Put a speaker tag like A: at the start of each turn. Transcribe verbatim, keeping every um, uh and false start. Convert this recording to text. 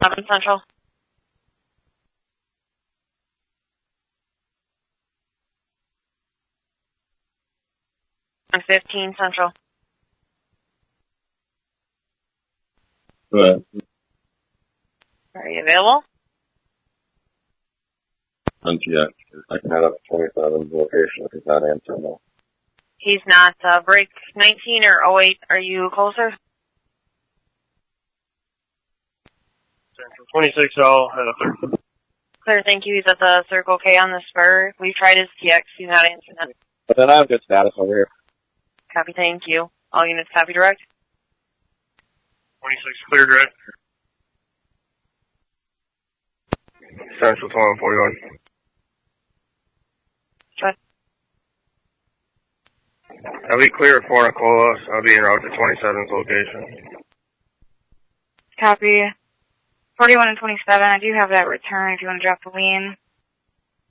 A: eleven Central. one fifteen Central.
B: Go ahead.
A: Are you available?
B: N T X. I can head up to twenty-seven's location if he's not answering though.
A: He's not. Uh, break nineteen or oh eight. Are you closer?
C: Central twenty-six, I'll head up there.
A: Clear, thank you. He's at the Circle K on the spur. We've tried his T X. He's not answering that.
B: But then I have good status over here.
A: Copy, thank you. All units copy direct.
C: twenty-six, clear direct. Central twenty-one forty-one.
A: What?
C: I'll be clear at four Nicola. I'll be en route to twenty-seven's location.
D: Copy. forty-one and twenty-seven, I do have that return if you want to drop the lean.